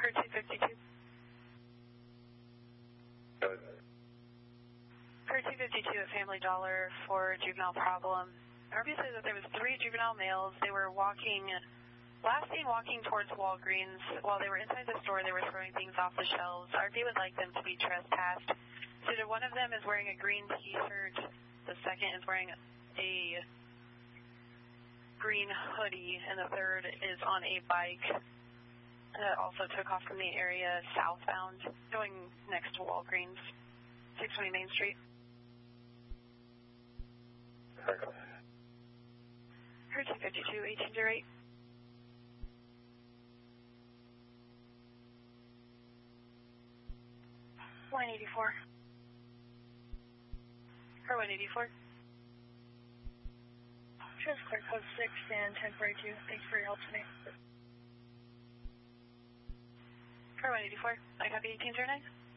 Per 252. Per 252 at Family Dollar for juvenile problem. RV says that there was 3 juvenile males. They were last seen walking towards Walgreens. While they were inside the store, they were throwing things off the shelves. RV would like them to be trespassed. So one of them is wearing a green t-shirt. The second is wearing a green hoodie, and the third is on a bike that also took off from the area southbound, going next to Walgreens, 620 Main Street. Per 252, 1808. $184. Per 184. Just clear code 6 and 1042. Thanks for your help today. Per 184. I copy 1809.